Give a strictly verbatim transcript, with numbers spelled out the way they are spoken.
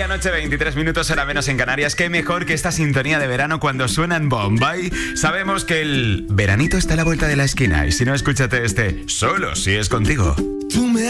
noche, veintitrés minutos, hora menos en Canarias. Qué mejor que esta sintonía de verano cuando suena en Bombay. Sabemos que el veranito está a la vuelta de la esquina y si no, escúchate este, Solo si es contigo. Tú me